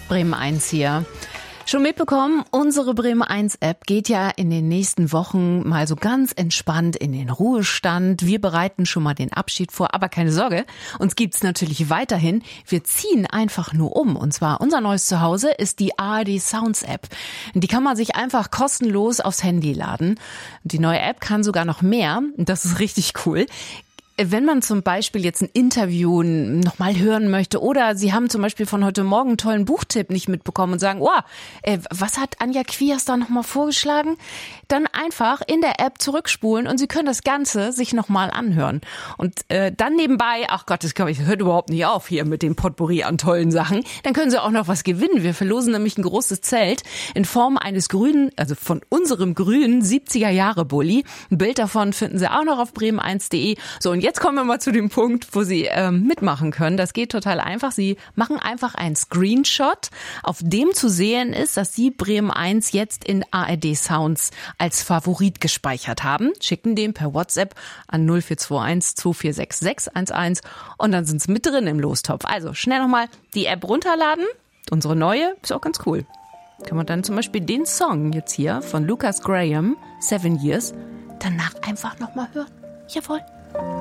Bremen 1 hier. Schon mitbekommen, unsere Bremen 1 App geht ja in den nächsten Wochen mal so ganz entspannt in den Ruhestand. Wir bereiten schon mal den Abschied vor, aber keine Sorge, uns gibt's natürlich weiterhin. Wir ziehen einfach nur um. Und zwar unser neues Zuhause ist die ARD Sounds App. Die kann man sich einfach kostenlos aufs Handy laden. Die neue App kann sogar noch mehr. Das ist richtig cool. Wenn man zum Beispiel jetzt ein Interview nochmal hören möchte oder Sie haben zum Beispiel von heute Morgen einen tollen Buchtipp nicht mitbekommen und sagen, was hat Anja Kwias da nochmal vorgeschlagen? Dann einfach in der App zurückspulen und Sie können das Ganze sich nochmal anhören. Und dann nebenbei, ach Gott, das hört überhaupt nicht auf hier mit dem Potpourri an tollen Sachen. Dann können Sie auch noch was gewinnen. Wir verlosen nämlich ein großes Zelt in Form eines grünen, also von unserem grünen 70er-Jahre-Bulli. Ein Bild davon finden Sie auch noch auf bremen1.de. So, und jetzt kommen wir mal zu dem Punkt, wo Sie mitmachen können. Das geht total einfach. Sie machen einfach einen Screenshot, auf dem zu sehen ist, dass Sie Bremen 1 jetzt in ARD Sounds als Favorit gespeichert haben. Schicken den per WhatsApp an 0421 2466 611 und dann sind Sie mit drin im Lostopf. Also schnell nochmal die App runterladen. Unsere neue ist auch ganz cool. Kann man dann zum Beispiel den Song jetzt hier von Lucas Graham, 7 Years, danach einfach nochmal hören. Jawohl.